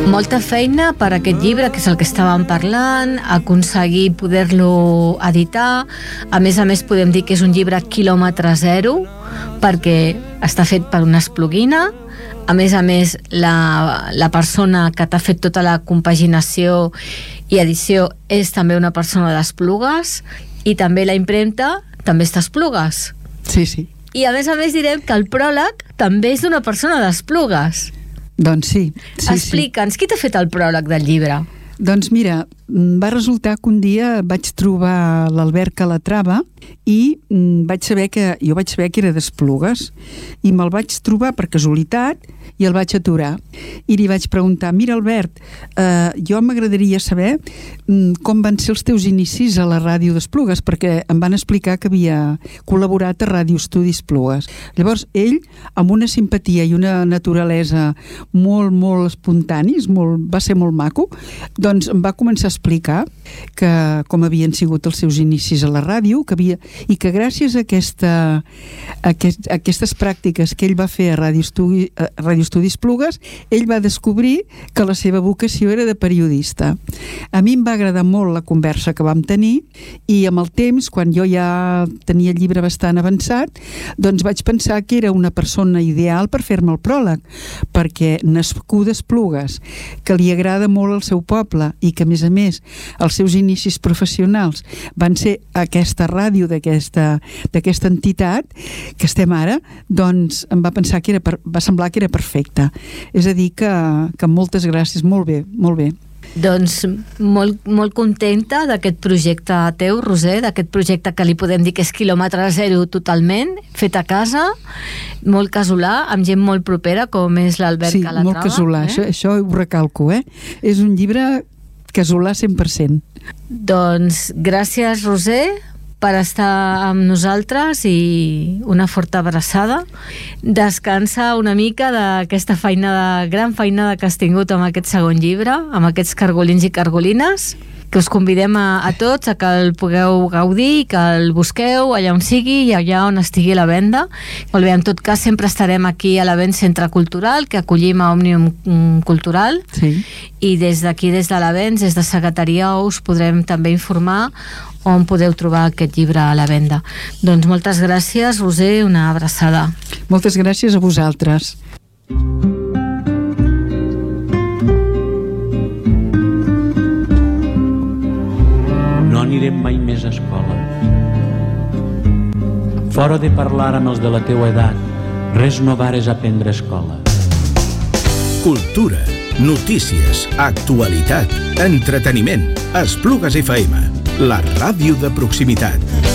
Molta feina per aquest llibre, que és el que estàvem parlant, aconseguir poder-lo editar. A més, podem dir que és un llibre quilòmetre zero, perquè està fet per una espluguina. A més, la persona que t'ha fet tota la compaginació i edició és també una persona d'Esplugues, i també la impremta també està a Esplugues. Sí. I a més direm que el pròleg també és d'una persona d'Esplugues. Doncs sí. Explica'ns, qui t'ha fet el pròleg del llibre? Doncs mira, va resultar que un dia vaig trobar l'Albert Calatrava i vaig saber que era d'Esplugues, i me'l vaig trobar per casualitat i el vaig aturar i li vaig preguntar: mira, Albert, jo m'agradaria saber com van ser els teus inicis a la ràdio d'Esplugues, perquè em van explicar que havia col·laborat a Ràdio Estudi Esplugues. Llavors ell, amb una simpatia i una naturalesa molt, molt espontanis, va ser molt maco, doncs em va començar a explicar com havien sigut els seus inicis a la ràdio, i que gràcies a aquestes pràctiques que ell va fer a Ràdio Estudi Esplugues, ell va descobrir que la seva vocació era de periodista. A mi em va agradar molt la conversa que vam tenir, i amb el temps, quan jo ja tenia el llibre bastant avançat, doncs vaig pensar que era una persona ideal per fer-me el pròleg, perquè nascuda a Esplugues, que li agrada molt el seu poble, i que a més els seus inicis professionals van ser aquesta ràdio d'aquesta entitat que estem ara, doncs em va semblar que era perfecte. És a dir, que moltes gràcies, molt bé, molt bé. Doncs molt contenta d'aquest projecte teu, Roser, d'aquest projecte que li podem dir que és quilòmetre zero totalment, fet a casa, molt casolà, amb gent molt propera, com és l'Albert Calatrava. Sí, molt casolà, això ho recalco, És un llibre casolà 100%. Doncs gràcies, Roser, per estar amb nosaltres, i una forta abraçada. Descansa una mica d'aquesta gran feinada que has tingut amb aquest segon llibre, amb aquests cargolins i cargolines, que us convidem a tots a que el pugueu gaudir, que el busqueu allà on sigui i allà on estigui a la venda. Molt bé, en tot cas sempre estarem aquí a l'Avenç Centre Cultural, que acollim a Òmnium Cultural, sí. I des d'aquí, des de l'Avenç, des de secretaria, us podrem també informar on podeu trobar aquest llibre a la venda. Doncs moltes gràcies, Roser, una abraçada. Moltes gràcies a vosaltres. No anirem mai més a escola. Fora de parlar amb els de la teua edat, res no vares aprendre a escola. Cultura, notícies, actualitat, entreteniment. Esplugues FM, la ràdio de proximitat.